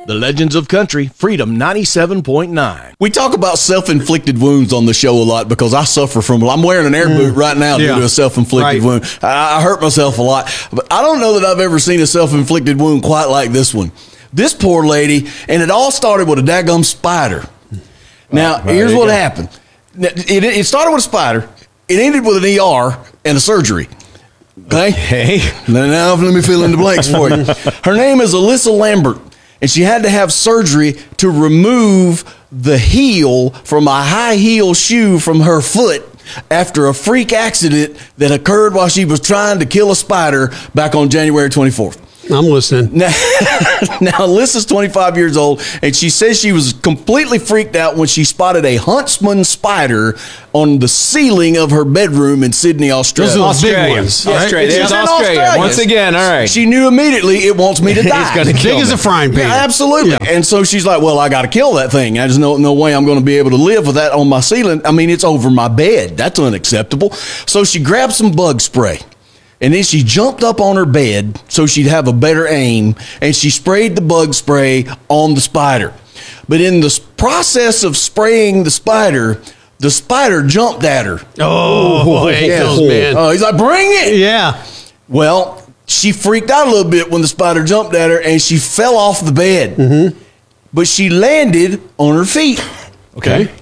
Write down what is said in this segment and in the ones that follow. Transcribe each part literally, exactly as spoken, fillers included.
The Legends of Country, Freedom ninety-seven point nine. We talk about self-inflicted wounds on the show a lot because I suffer from, I'm wearing an air boot right now due Yeah. to a self-inflicted Right. wound. I, I hurt myself a lot, but I don't know that I've ever seen a self-inflicted wound quite like this one. This poor lady, and it all started with a daggum spider. Now, Oh, here's there you what go. happened. It, it started with a spider. It ended with an E R and a surgery. Okay? Hey. Now, now let me fill in the blanks for you. Her name is Alyssa Lambert, and she had to have surgery to remove the heel from a high heel shoe from her foot after a freak accident that occurred while she was trying to kill a spider back on January twenty-fourth. I'm listening. Now, now, Alyssa's twenty-five years old, and she says she was completely freaked out when she spotted a huntsman spider on the ceiling of her bedroom in Sydney, Australia. Those are the big Australia. ones. Yeah, all right? Australia. It's There's in Australia. Australia. Once again, all right. She knew immediately it wants me to die. It's gonna Big kill as me. a frying pan. Yeah, absolutely. Yeah. And so she's like, well, I got to kill that thing. I just know no way I'm going to be able to live with that on my ceiling. I mean, it's over my bed. That's unacceptable. So she grabbed some bug spray. And then she jumped up on her bed so she'd have a better aim, and she sprayed the bug spray on the spider. But in the s- process of spraying the spider, the spider jumped at her. Oh, boy, Yeah. those, man. Oh, he's like, bring it. Yeah. Well, she freaked out a little bit when the spider jumped at her, and she fell off the bed. Mm-hmm. But she landed on her feet. Okay.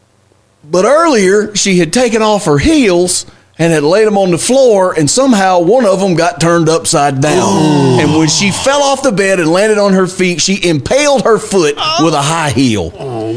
But earlier, she had taken off her heels and had laid them on the floor, and somehow one of them got turned upside down. And when she fell off the bed and landed on her feet, she impaled her foot with a high heel.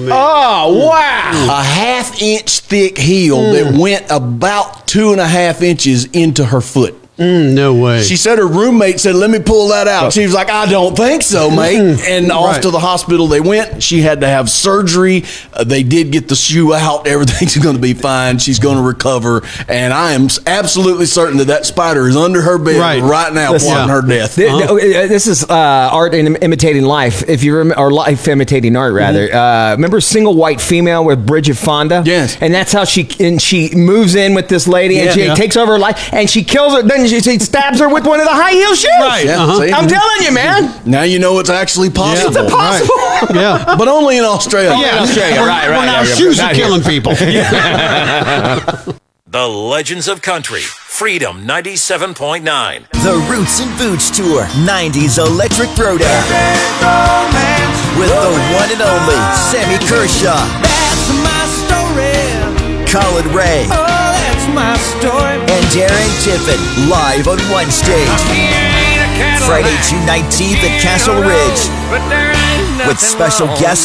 Oh, wow. A half inch thick heel that went about two and a half inches into her foot. Mm, no way. She said her roommate said, let me pull that out. She was like, I don't think so, mate. And off Right. to the hospital they went. She had to have surgery. Uh, they did get the shoe out. Everything's going to be fine. She's going to recover. And I am absolutely certain that that spider is under her bed Right. right, now Listen, plotting yeah. her death. Th- th- This is uh, art in, imitating life. If you rem- or life imitating art, rather. Uh, remember "Single White Female" with Bridget Fonda? Yes. And that's how she and she moves in with this lady, and Yeah. she Yeah. takes over her life, and she kills her. Then she, she stabs her with one of the high heel shoes. Right. Yeah, Uh-huh. see? I'm telling you, man. Now you know it's actually possible. Yeah. Possible. Right. Yeah. But only in Australia. Yeah. Australia, Well, right, right, Well, now yeah, yeah, shoes not are here. killing people. The Legends of Country, Freedom ninety-seven point nine. The Roots and Boots Tour nineties Electric Throwdown. With the one and only Sammy Kershaw. That's my story. Colin Ray. Oh, that's my story. And Darren Tiffin live on one stage. Friday, June nineteenth at Castle Ridge. With special guests